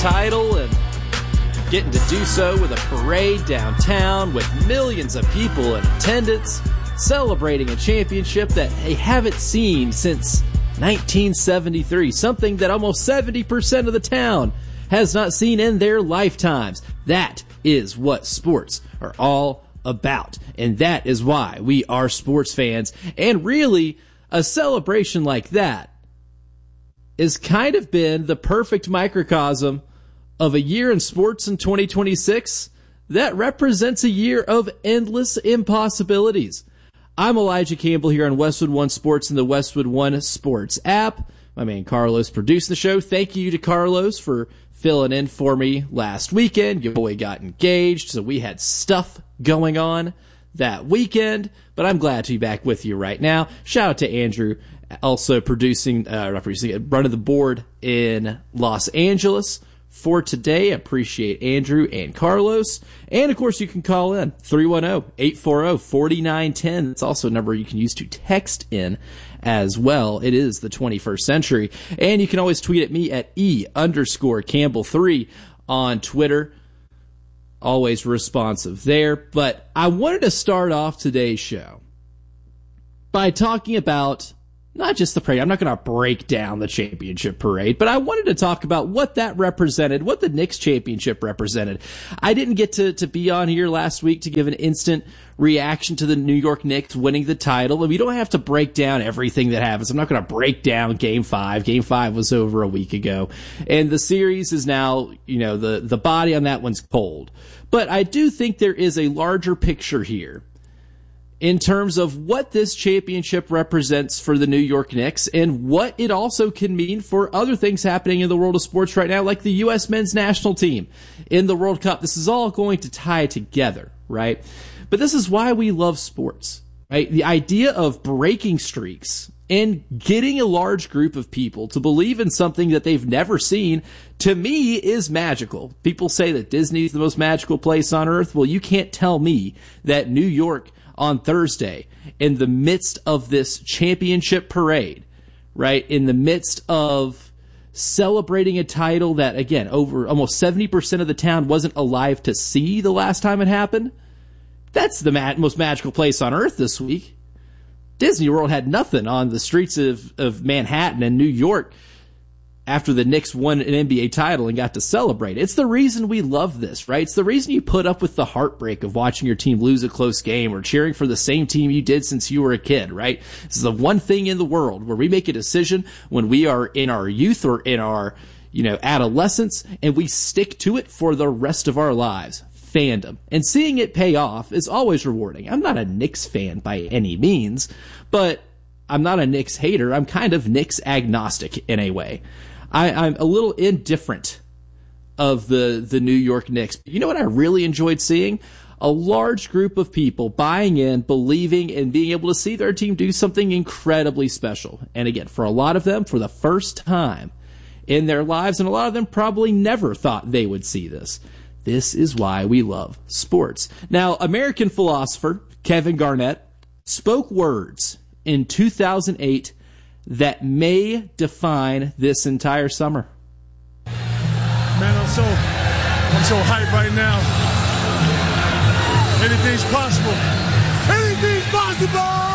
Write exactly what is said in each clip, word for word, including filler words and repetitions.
title and getting to do so with a parade downtown with millions of people in attendance, celebrating a championship that they haven't seen since nineteen seventy-three, something that almost seventy percent of the town has not seen in their lifetimes. That is what sports are all about, and that is why we are sports fans. And really, a celebration like that has kind of been the perfect microcosm of a year in sports in twenty twenty-six that represents a year of endless impossibilities. I'm Elijah Campbell here on Westwood One Sports and the Westwood One Sports app. My man Carlos produced the show. Thank you to Carlos for filling in for me last weekend. Your boy got engaged, so we had stuff going on that weekend, but I'm glad to be back with you right now. Shout out to Andrew, also producing, uh, not producing, running the board in Los Angeles for today. Appreciate Andrew and Carlos. And of course, you can call in three one zero, eight four zero, four nine one zero. It's also a number you can use to text in as well. It is the twenty-first century. And you can always tweet at me at E underscore Campbell three on Twitter. Always responsive there. But I wanted to start off today's show by talking about not just the parade. I'm not going to break down the championship parade, but I wanted to talk about what that represented, what the Knicks championship represented. I didn't get to, to be on here last week to give an instant reaction to the New York Knicks winning the title, and we don't have to break down everything that happens. I'm not going to break down Game Five. Game Five was over a week ago, and the series is now, you know, the, the body on that one's cold. But I do think there is a larger picture here in terms of what this championship represents for the New York Knicks and what it also can mean for other things happening in the world of sports right now, like the U S men's national team in the World Cup. This is all going to tie together, right? But this is why we love sports, right? The idea of breaking streaks and getting a large group of people to believe in something that they've never seen, to me, is magical. People say that Disney is the most magical place on earth. Well, you can't tell me that New York on Thursday, in the midst of this championship parade, right, in the midst of celebrating a title that, again, over almost seventy percent of the town wasn't alive to see the last time it happened, that's the ma- most magical place on earth this week. Disney World had nothing on the streets of, of Manhattan and New York after the Knicks won an N B A title and got to celebrate. It's the reason we love this, right? It's the reason you put up with the heartbreak of watching your team lose a close game or cheering for the same team you did since you were a kid, right? This is the one thing in the world where we make a decision when we are in our youth or in our, you know, adolescence, and we stick to it for the rest of our lives. Fandom. And seeing it pay off is always rewarding. I'm not a Knicks fan by any means, but I'm not a Knicks hater. I'm kind of Knicks agnostic in a way. I, I'm a little indifferent of the, the New York Knicks. You know what I really enjoyed seeing? A large group of people buying in, believing, and being able to see their team do something incredibly special. And again, for a lot of them, for the first time in their lives, and a lot of them probably never thought they would see this. This is why we love sports. Now, American philosopher Kevin Garnett spoke words in two thousand eight that may define this entire summer. Man, I'm so, I'm so hyped right now. Anything's possible. Anything's possible!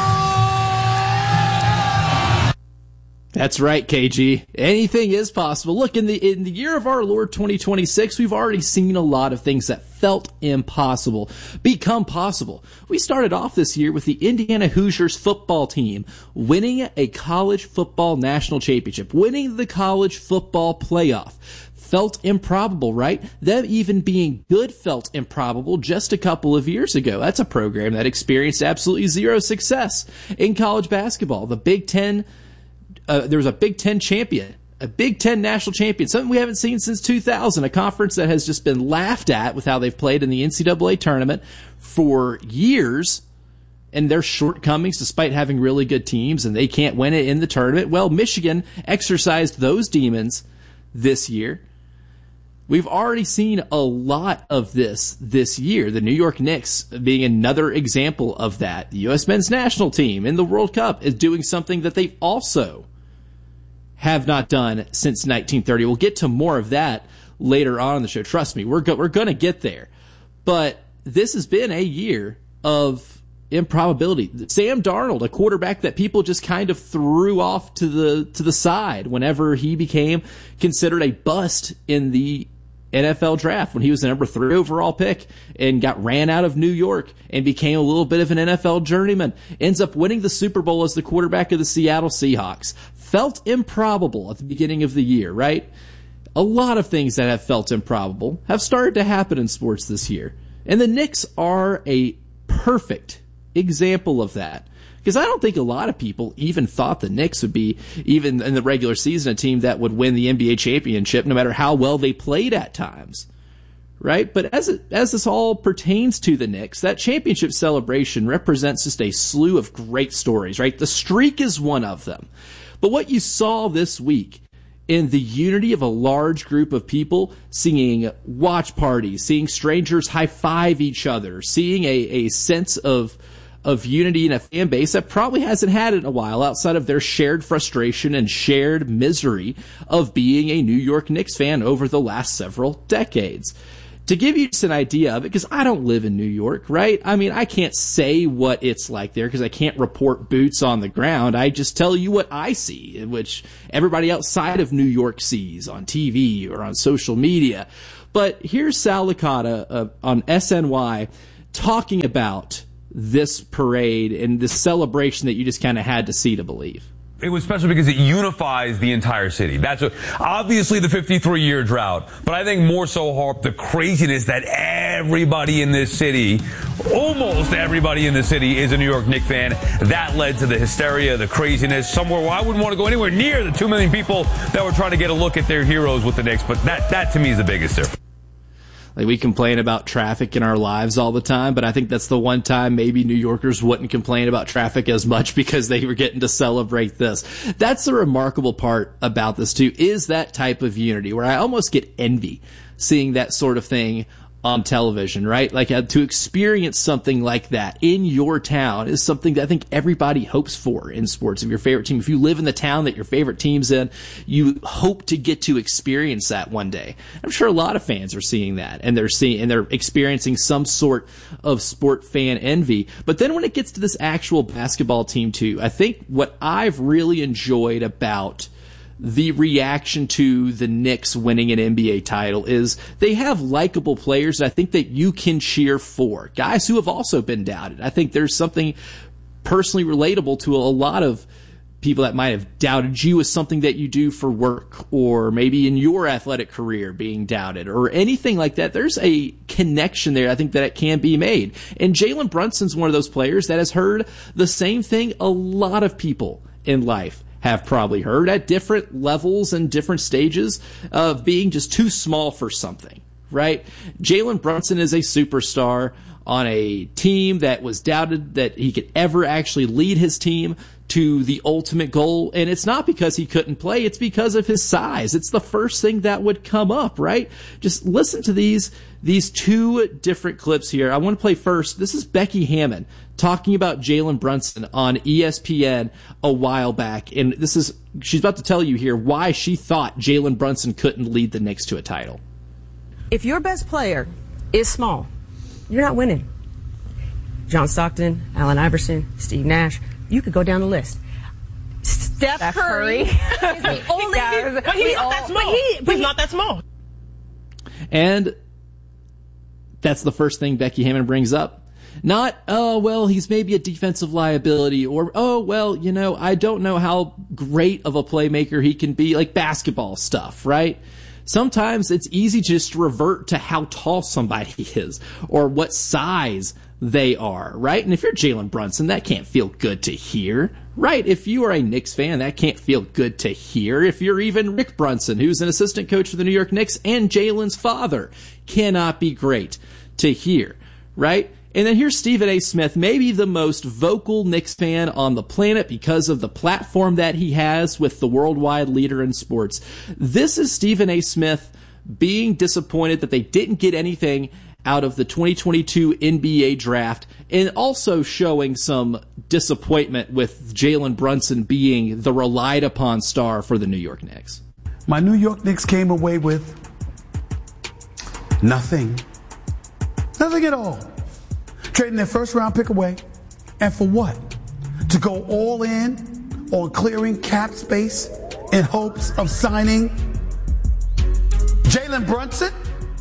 That's right, K G. Anything is possible. Look, in the in the year of our Lord twenty twenty-six, we've already seen a lot of things that felt impossible become possible. We started off this year with the Indiana Hoosiers football team winning a college football national championship, winning the college football playoff. Felt improbable, right? Them even being good felt improbable just a couple of years ago. That's a program that experienced absolutely zero success in college basketball. The Big Ten Uh, there was a Big Ten champion, a Big Ten national champion, something we haven't seen since two thousand, a conference that has just been laughed at with how they've played in the N C double A tournament for years and their shortcomings despite having really good teams, and they can't win it in the tournament. Well, Michigan exercised those demons this year. We've already seen a lot of this this year. The New York Knicks being another example of that. The U S men's national team in the World Cup is doing something that they've also have not done since nineteen thirty. We'll get to more of that later on in the show. Trust me, we're go- we're going to get there. But this has been a year of improbability. Sam Darnold, a quarterback that people just kind of threw off to the to the side whenever he became considered a bust in the N F L draft, when he was the number three overall pick and got ran out of New York and became a little bit of an N F L journeyman, ends up winning the Super Bowl as the quarterback of the Seattle Seahawks. Felt improbable at the beginning of the year, right? A lot of things that have felt improbable have started to happen in sports this year. And the Knicks are a perfect example of that. Because I don't think a lot of people even thought the Knicks would be, even in the regular season, a team that would win the N B A championship no matter how well they played at times. Right? But as it, as this all pertains to the Knicks, that championship celebration represents just a slew of great stories, right? The streak is one of them. But what you saw this week in the unity of a large group of people, seeing watch parties, seeing strangers high-five each other, seeing a, a sense of of unity in a fan base that probably hasn't had it in a while, outside of their shared frustration and shared misery of being a New York Knicks fan over the last several decades. To give you just an idea of it, because I don't live in New York, right? I mean, I can't say what it's like there because I can't report boots on the ground. I just tell you what I see, which everybody outside of New York sees on T V or on social media. But here's Sal Licata uh, on S N Y talking about this parade and this celebration that you just kind of had to see to believe. It was special because it unifies the entire city. That's a, obviously the fifty-three year drought, but I think more so, Harp, the craziness that everybody in this city, almost everybody in the city, is a New York Knicks fan. That led to the hysteria, the craziness, somewhere where I wouldn't want to go anywhere near the two million people that were trying to get a look at their heroes with the Knicks. But that, that to me is the biggest difference. Like, we complain about traffic in our lives all the time, but I think that's the one time maybe New Yorkers wouldn't complain about traffic as much because they were getting to celebrate this. That's the remarkable part about this too, is that type of unity where I almost get envy seeing that sort of thing on television, right? Like, uh, to experience something like that in your town is something that I think everybody hopes for in sports. Of your favorite team, if you live in the town that your favorite team's in, you hope to get to experience that one day. I'm sure a lot of fans are seeing that, and they're seeing and they're experiencing some sort of sport fan envy. But then when it gets to this actual basketball team too, I think what I've really enjoyed about the reaction to the Knicks winning an N B A title is they have likable players that I think that you can cheer for. Guys who have also been doubted. I think there's something personally relatable to a lot of people that might have doubted you as something that you do for work, or maybe in your athletic career being doubted, or anything like that. There's a connection there, I think, that it can be made. And Jalen Brunson's one of those players that has heard the same thing a lot of people in life have probably heard at different levels and different stages of being just too small for something, right? Jalen Brunson is a superstar on a team that was doubted that he could ever actually lead his team to the ultimate goal. And it's not because he couldn't play, it's because of his size. It's the first thing that would come up, right? Just listen to these these two different clips here. I want to play first. This is Becky Hammon talking about Jalen Brunson on E S P N a while back. And this is, she's about to tell you here why she thought Jalen Brunson couldn't lead the Knicks to a title. If your best player is small, you're not winning. John Stockton, Allen Iverson, Steve Nash, you could go down the list. Steph, Steph Curry is the only, yeah, but he's not that small. But he, but he's not that small. And that's the first thing Becky Hammon brings up. Not, oh, well, he's maybe a defensive liability, or, oh, well, you know, I don't know how great of a playmaker he can be, like basketball stuff, right? Sometimes it's easy to just revert to how tall somebody is or what size they are, right? And if you're Jalen Brunson, that can't feel good to hear, right? If you are a Knicks fan, that can't feel good to hear. If you're even Rick Brunson, who's an assistant coach for the New York Knicks and Jalen's father, cannot be great to hear, right? And then here's Stephen A. Smith, maybe the most vocal Knicks fan on the planet because of the platform that he has with the worldwide leader in sports. This is Stephen A. Smith being disappointed that they didn't get anything out of the twenty twenty-two N B A draft, and also showing some disappointment with Jalen Brunson being the relied upon star for the New York Knicks. My New York Knicks came away with Nothing. Nothing at all. Trading their first round pick away. And for what? To go all in on clearing cap space in hopes of signing Jalen Brunson?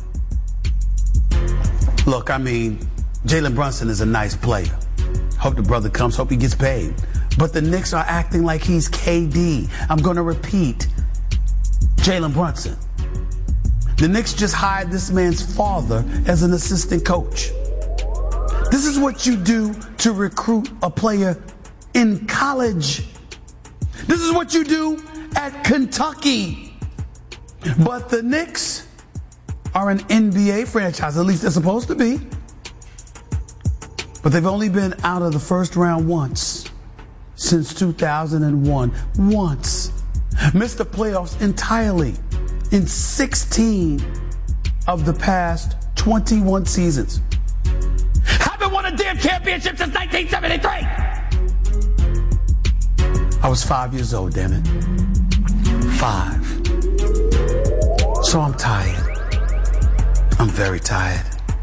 Look, I mean, Jalen Brunson is a nice player. Hope the brother comes, hope he gets paid. But the Knicks are acting like he's K D. I'm going to repeat. Jalen Brunson. The Knicks just hired this man's father as an assistant coach. This is what you do to recruit a player in college. This is what you do at Kentucky. But the Knicks are an N B A franchise, at least they're supposed to be. But they've only been out of the first round once since two thousand one. Once. Missed the playoffs entirely in sixteen of the past twenty-one seasons. Haven't won a damn championship since nineteen seventy-three. I was five years old, damn it. Five. So I'm tired. I'm very tired.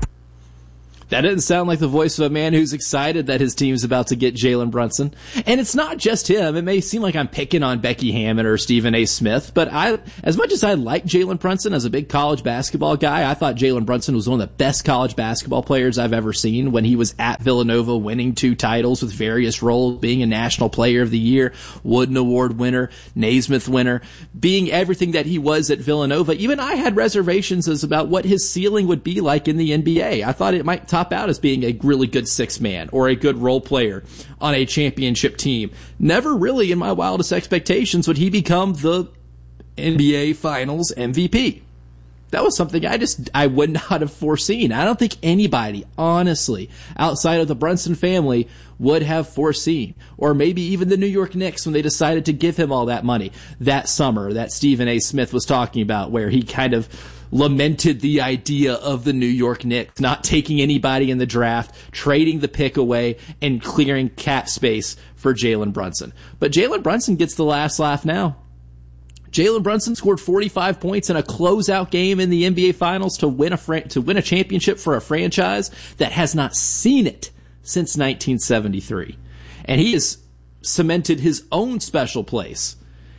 That didn't sound like the voice of a man who's excited that his team's about to get Jalen Brunson. And it's not just him. It may seem like I'm picking on Becky Hammon or Stephen A. Smith, but I, as much as I like Jalen Brunson as a big college basketball guy, I thought Jalen Brunson was one of the best college basketball players I've ever seen when he was at Villanova, winning two titles with various roles, being a National Player of the Year, Wooden Award winner, Naismith winner, being everything that he was at Villanova. Even I had reservations as about what his ceiling would be like in the N B A. I thought it might top out as being a really good six man or a good role player on a championship team. Never really in my wildest expectations would he become the N B A Finals M V P. That was something I just, I would not have foreseen. I don't think anybody, honestly, outside of the Brunson family would have foreseen. Or maybe even the New York Knicks when they decided to give him all that money that summer that Stephen A. Smith was talking about, where he kind of lamented the idea of the New York Knicks not taking anybody in the draft, trading the pick away, and clearing cap space for Jalen Brunson. But Jalen Brunson gets the last laugh now. Jalen Brunson scored forty-five points in a closeout game in the N B A Finals to win a fran- to win a championship for a franchise that has not seen it since nineteen seventy-three. And he has cemented his own special place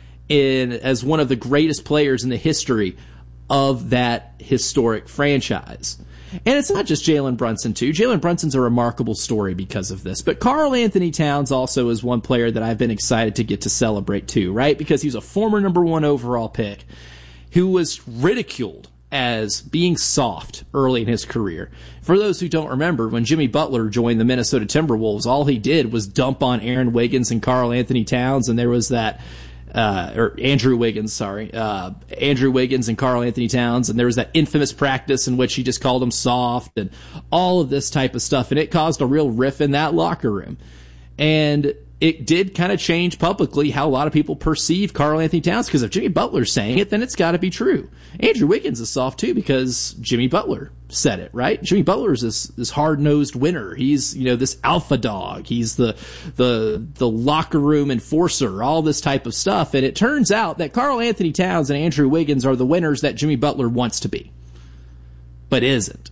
in as one of the greatest players in the history of that historic franchise. And it's not just Jalen Brunson, too. Jalen Brunson's a remarkable story because of this. But Karl Anthony Towns also is one player that I've been excited to get to celebrate, too, right? Because he's a former number one overall pick who was ridiculed as being soft early in his career. For those who don't remember, when Jimmy Butler joined the Minnesota Timberwolves, all he did was dump on Aaron Wiggins and Karl Anthony Towns, and there was that Uh, or Andrew Wiggins, sorry, uh, Andrew Wiggins and Karl Anthony Towns, and there was that infamous practice in which he just called him soft and all of this type of stuff, and it caused a real riff in that locker room. And it did kind of change publicly how a lot of people perceive Karl Anthony Towns, because if Jimmy Butler's saying it, then it's got to be true. Andrew Wiggins is soft too because Jimmy Butler said it, right? Jimmy Butler is this, this hard-nosed winner. He's, you know, this alpha dog. He's the, the, the locker room enforcer, all this type of stuff. And it turns out that Karl Anthony Towns and Andrew Wiggins are the winners that Jimmy Butler wants to be, but isn't.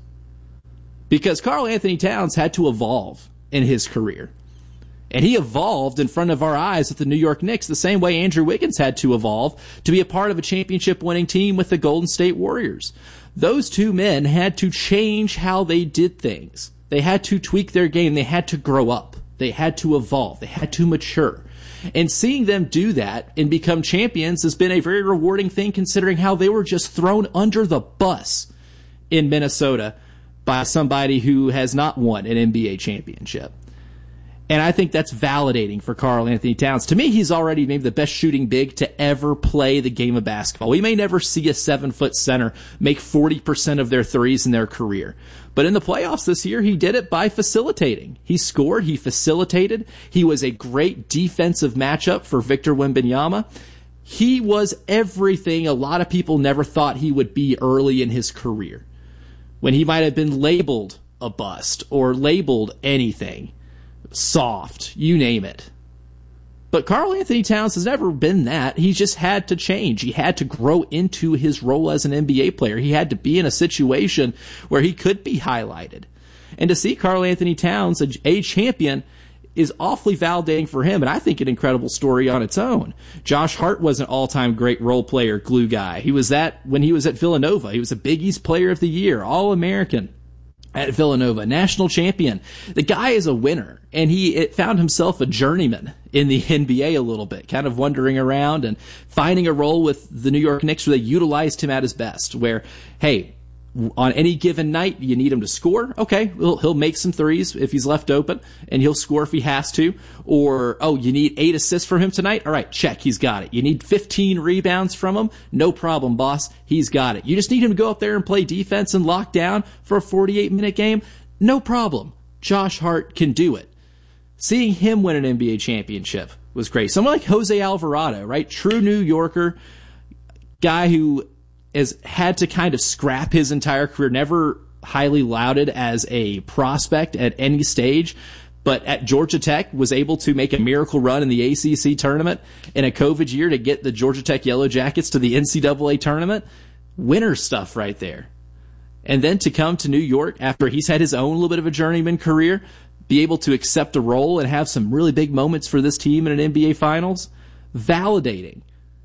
Because Karl Anthony Towns had to evolve in his career. And he evolved in front of our eyes with the New York Knicks the same way Andrew Wiggins had to evolve to be a part of a championship-winning team with the Golden State Warriors. Those two men had to change how they did things. They had to tweak their game. They had to grow up. They had to evolve. They had to mature. And seeing them do that and become champions has been a very rewarding thing, considering how they were just thrown under the bus in Minnesota by somebody who has not won an N B A championship. And I think that's validating for Karl Anthony Towns. To me, he's already maybe the best shooting big to ever play the game of basketball. We may never see a seven-foot center make forty percent of their threes in their career. But in the playoffs this year, he did it by facilitating. He scored, he facilitated. He was a great defensive matchup for Victor Wembanyama. He was everything a lot of people never thought he would be early in his career, when he might have been labeled a bust or labeled anything. Soft, you name it. But Karl Anthony Towns has never been that. He's just had to change. He had to grow into his role as an N B A player. He had to be in a situation where he could be highlighted. And to see Karl Anthony Towns, a, a champion, is awfully validating for him, and I think an incredible story on its own. Josh Hart was an all-time great role player, glue guy. He was that when he was at Villanova. He was a Big East Player of the Year, All-American at Villanova, national champion. The guy is a winner, and he it found himself a journeyman in the N B A a little bit, kind of wandering around and finding a role with the New York Knicks where they utilized him at his best, where, hey, on any given night, you need him to score. Okay, he'll, he'll make some threes if he's left open, and he'll score if he has to. Or, oh, you need eight assists from him tonight? All right, check, he's got it. You need fifteen rebounds from him? No problem, boss. He's got it. You just need him to go up there and play defense and lock down for a forty-eight minute game? No problem. Josh Hart can do it. Seeing him win an N B A championship was great. Someone like Jose Alvarado, right? True New Yorker, guy who has had to kind of scrap his entire career, never highly lauded as a prospect at any stage, but at Georgia Tech was able to make a miracle run in the A C C tournament in a COVID year to get the Georgia Tech Yellow Jackets to the N C double A tournament. Winner stuff right there. And then to come to New York after he's had his own little bit of a journeyman career, be able to accept a role and have some really big moments for this team in an N B A Finals, validating.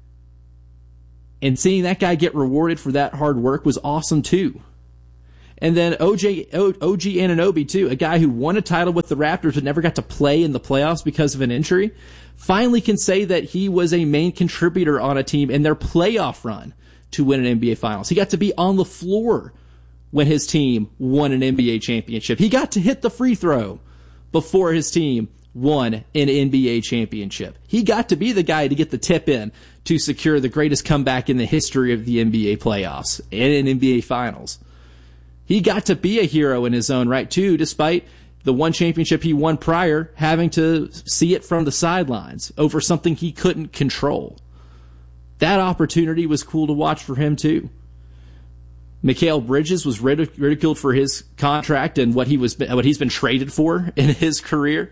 And seeing that guy get rewarded for that hard work was awesome too. And then O J, O G Anunoby too, a guy who won a title with the Raptors but never got to play in the playoffs because of an injury, finally can say that he was a main contributor on a team in their playoff run to win an N B A Finals. He got to be on the floor when his team won an N B A championship. He got to hit the free throw before his team won an N B A championship. He got to be the guy to get the tip in to secure the greatest comeback in the history of the N B A playoffs and an N B A Finals. He got to be a hero in his own right, too, despite the one championship he won prior having to see it from the sidelines over something he couldn't control. That opportunity was cool to watch for him, too. Mikal Bridges was ridiculed for his contract and what he was, what he's been traded for in his career.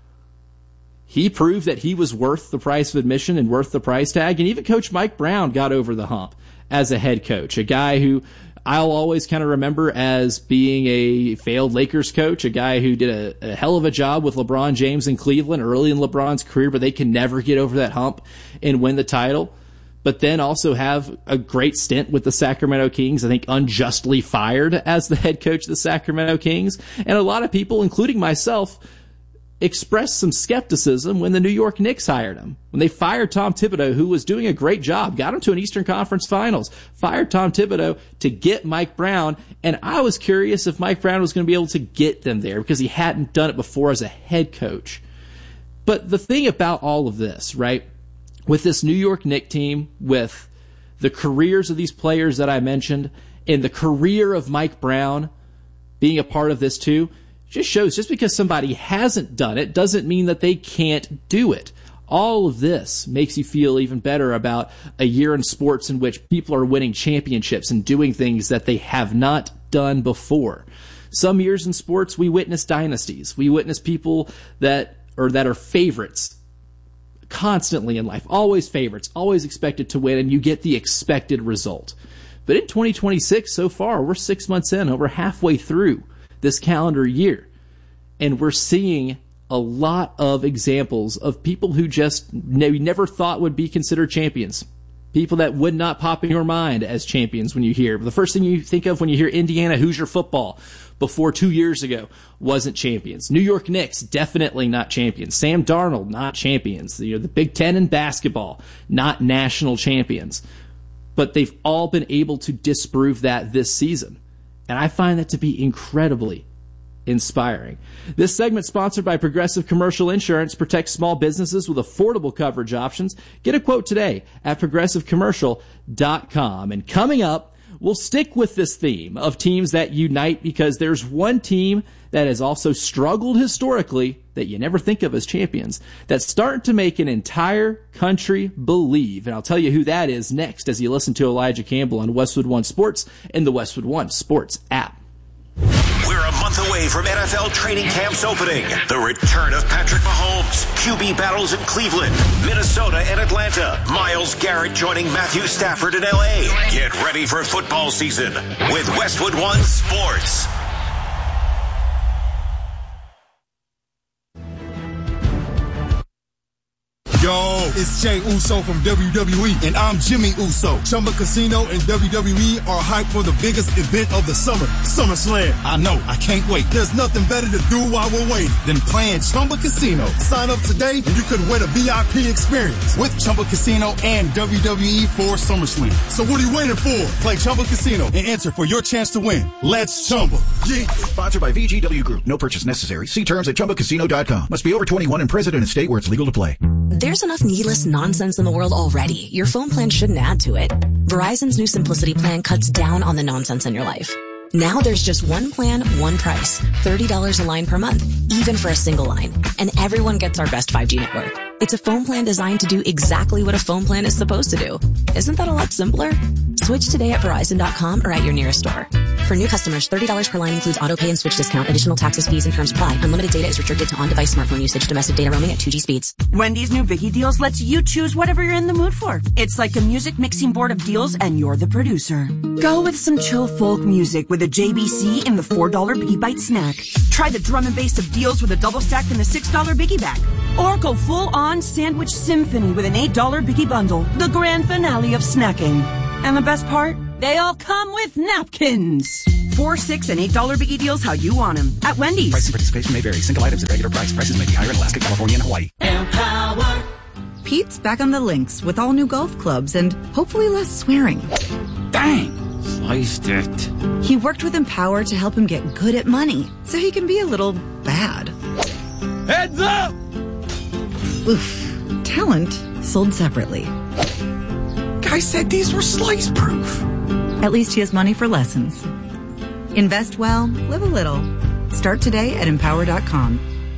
He proved that he was worth the price of admission and worth the price tag. And even Coach Mike Brown got over the hump as a head coach, a guy who I'll always kind of remember as being a failed Lakers coach, a guy who did a, a hell of a job with LeBron James in Cleveland early in LeBron's career, but they can never get over that hump and win the title. But then also have a great stint with the Sacramento Kings, I think unjustly fired as the head coach of the Sacramento Kings. And a lot of people, including myself, expressed some skepticism when the New York Knicks hired him. When they fired Tom Thibodeau, who was doing a great job, got him to an Eastern Conference Finals, fired Tom Thibodeau to get Mike Brown, and I was curious if Mike Brown was going to be able to get them there because he hadn't done it before as a head coach. But the thing about all of this, right, with this New York Knicks team, with the careers of these players that I mentioned, and the career of Mike Brown being a part of this too, just shows just because somebody hasn't done it doesn't mean that they can't do it. All of this makes you feel even better about a year in sports in which people are winning championships and doing things that they have not done before. Some years in sports, we witness dynasties. We witness people that or that are favorites constantly in life, always favorites, always expected to win, and you get the expected result. But in twenty twenty-six, so far, we're six months in, over halfway through this calendar year, and we're seeing a lot of examples of people who just ne- never thought would be considered champions. People that would not pop in your mind as champions when you hear. The first thing you think of when you hear Indiana Hoosier football before two years ago wasn't champions. New York Knicks, definitely not champions. Sam Darnold, not champions. You know, the Big Ten in basketball, not national champions. But they've all been able to disprove that this season. And I find that to be incredibly inspiring. This segment sponsored by Progressive Commercial Insurance protects small businesses with affordable coverage options. Get a quote today at progressive commercial dot com. And coming up, we'll stick with this theme of teams that unite because there's one team that has also struggled historically that you never think of as champions that's starting to make an entire country believe. And I'll tell you who that is next as you listen to Elijah Campbell on Westwood One Sports and the Westwood One Sports app. We're a month month away from N F L training camps opening. The return of Patrick Mahomes. Q B battles in Cleveland, Minnesota, and Atlanta. Myles Garrett joining Matthew Stafford in L A. Get ready for football season with Westwood One Sports. Yo, it's Jey Uso from W W E, and I'm Jimmy Uso. Chumba Casino and W W E are hyped for the biggest event of the summer, SummerSlam. I know, I can't wait. There's nothing better to do while we're waiting than playing Chumba Casino. Sign up today and you could win a V I P experience with Chumba Casino and W W E for SummerSlam. So what are you waiting for? Play Chumba Casino and enter for your chance to win. Let's Chumba. Yeah. Sponsored by V G W Group. No purchase necessary. See terms at chumba casino dot com. Must be over twenty-one and present in a state where it's legal to play. There's enough needless nonsense in the world already. Your phone plan shouldn't add to it. Verizon's new Simplicity plan cuts down on the nonsense in your life. Now there's just one plan, one price. thirty dollars a line per month, even for a single line. And everyone gets our best five G network. It's a phone plan designed to do exactly what a phone plan is supposed to do. Isn't that a lot simpler? Switch today at Verizon dot com or at your nearest store. For new customers, thirty dollars per line includes auto pay and switch discount. Additional taxes, fees, and terms apply. Unlimited data is restricted to on-device smartphone usage. Domestic data roaming at two G speeds. Wendy's new Biggie Deals lets you choose whatever you're in the mood for. It's like a music mixing board of deals, and you're the producer. Go with some chill folk music with a J B C in the four dollar Biggie Bite snack. Try the drum and bass of deals with a double stack in the six dollar Biggie bag. Or go full-on sandwich symphony with an eight dollar Biggie bundle. The grand finale of snacking. And the best part? They all come with napkins. Four, six, and eight dollar Biggie Deals how you want them. At Wendy's. Price and participation may vary. Single items at regular price. Prices may be higher in Alaska, California, and Hawaii. Empower. Pete's back on the links with all new golf clubs and hopefully less swearing. Dang! Sliced it. He worked with Empower to help him get good at money, so he can be a little bad. Heads up! Oof. Talent sold separately. Guy said these were slice proof. At least he has money for lessons. Invest well, live a little. Start today at empower dot com.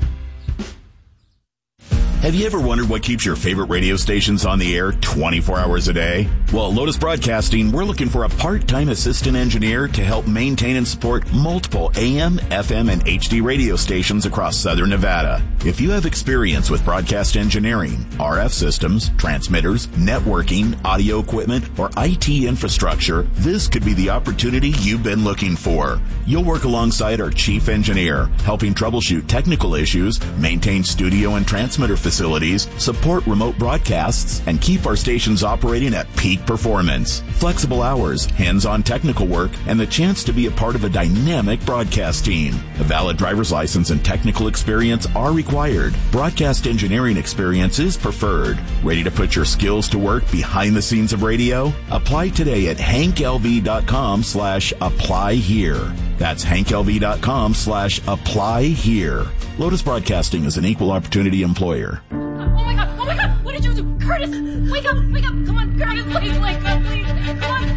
Have you ever wondered what keeps your favorite radio stations on the air twenty-four hours a day? Well, at Lotus Broadcasting, we're looking for a part-time assistant engineer to help maintain and support multiple A M, F M, and H D radio stations across Southern Nevada. If you have experience with broadcast engineering, R F systems, transmitters, networking, audio equipment, or I T infrastructure, this could be the opportunity you've been looking for. You'll work alongside our chief engineer, helping troubleshoot technical issues, maintain studio and transmitter facilities, support remote broadcasts, and keep our stations operating at peak performance. Flexible hours, hands-on technical work, and the chance to be a part of a dynamic broadcast team. A valid driver's license and technical experience are required. Broadcast engineering experience is preferred. Ready to put your skills to work behind the scenes of radio? Apply today at hank l v dot com slash apply here. That's hank l v dot com slash apply here. Lotus Broadcasting is an equal opportunity employer. Oh my god, oh my god, what did you do? Curtis, wake up, wake up, come on, Curtis, please wake up, please, come on.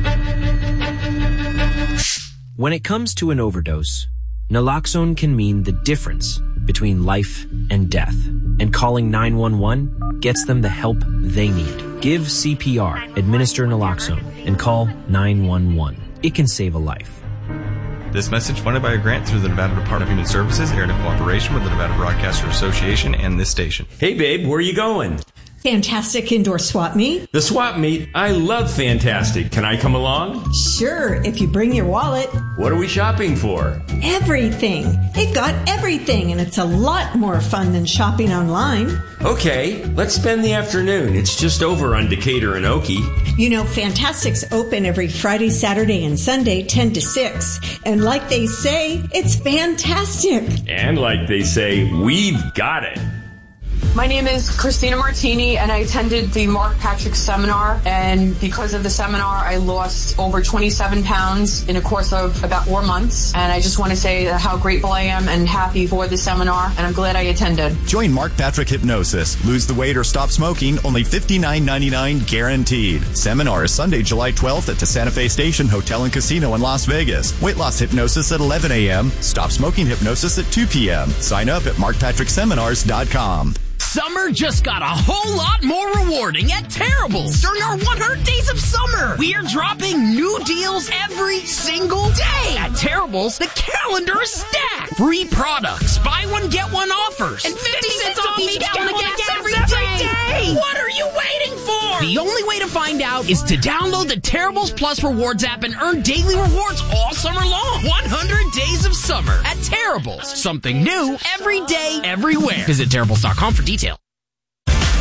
When it comes to an overdose, naloxone can mean the difference between life and death, and calling nine one one gets them the help they need. Give C P R, administer naloxone, and call nine one one. It can save a life. This message funded by a grant through the Nevada Department of Human Services, aired in cooperation with the Nevada Broadcaster Association and this station. Hey babe, where are you going? Fantastic indoor swap meet. The swap meet? I love Fantastic. Can I come along? Sure, if you bring your wallet. What are we shopping for? Everything. They've got everything, and it's a lot more fun than shopping online. Okay, let's spend the afternoon. It's just over on Decatur and Okie. You know, Fantastic's open every Friday, Saturday, and Sunday, ten to six. And like they say, it's fantastic. And like they say, we've got it. My name is Christina Martini, and I attended the Mark Patrick seminar, and because of the seminar, I lost over twenty-seven pounds in a course of about four months, and I just want to say how grateful I am and happy for the seminar, and I'm glad I attended. Join Mark Patrick Hypnosis. Lose the weight or stop smoking, only fifty-nine ninety-nine guaranteed. Seminar is Sunday, July twelfth at the Santa Fe Station Hotel and Casino in Las Vegas. Weight loss hypnosis at eleven a.m. Stop smoking hypnosis at two p.m. Sign up at mark patrick seminars dot com. Summer just got a whole lot more rewarding at Terrible's. During our one hundred days of summer, we are dropping new deals every single day. At Terrible's, the calendar is stacked. Free products, buy one, get one offers, and fifty cents off each gallon of gas every day. What are you waiting for? The only way to find out is to download the Terrible's Plus Rewards app and earn daily rewards all summer long. one hundred days of summer at Terrible's. Something new every day, everywhere. Visit Terrible's dot com for details.